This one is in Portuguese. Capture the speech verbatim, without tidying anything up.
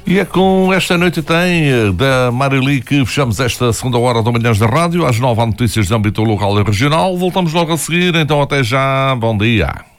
E é com esta noite tem da Marili que fechamos esta segunda hora do Manhãs da Rádio. Às nove há notícias de âmbito local e regional. Voltamos logo a seguir, então até já. Bom dia.